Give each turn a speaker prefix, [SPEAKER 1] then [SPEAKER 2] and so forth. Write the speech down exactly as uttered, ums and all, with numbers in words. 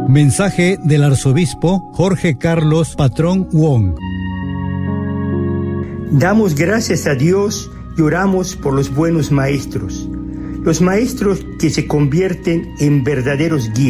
[SPEAKER 1] Mensaje del arzobispo Jorge Carlos Patrón Wong.
[SPEAKER 2] Damos gracias a Dios y oramos por los buenos maestros, los maestros que se convierten en verdaderos guías.